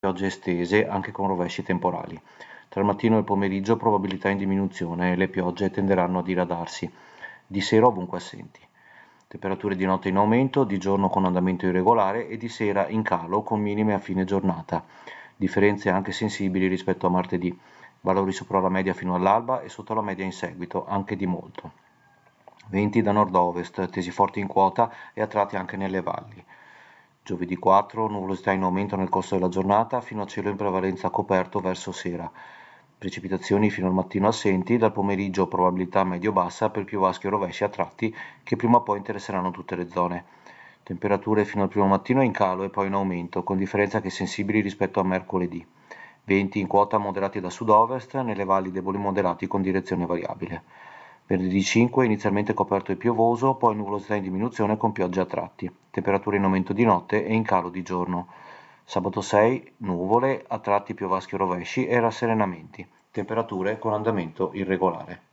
piogge estese anche con rovesci temporali. Tra il mattino e il pomeriggio probabilità in diminuzione e le piogge tenderanno a diradarsi, di sera ovunque assenti. Temperature di notte in aumento, di giorno con andamento irregolare e di sera in calo con minime a fine giornata. Differenze anche sensibili rispetto a martedì, valori sopra la media fino all'alba e sotto la media in seguito, anche di molto. Venti da nord-ovest, tesi forti in quota e a tratti anche nelle valli. Giovedì 4, nuvolosità in aumento nel corso della giornata, fino a cielo in prevalenza coperto verso sera. Precipitazioni fino al mattino assenti, dal pomeriggio probabilità medio-bassa per piovaschi o rovesci a tratti che prima o poi interesseranno tutte le zone. Temperature fino al primo mattino in calo e poi in aumento, con differenze anche sensibili rispetto a mercoledì. Venti in quota moderati da sud-ovest, nelle valli deboli moderati con direzione variabile. Venerdì 5 inizialmente coperto e piovoso, poi nuvolosità in diminuzione con piogge a tratti, temperature in aumento di notte e in calo di giorno. Sabato 6 nuvole, a tratti piovaschi o rovesci e rasserenamenti, temperature con andamento irregolare.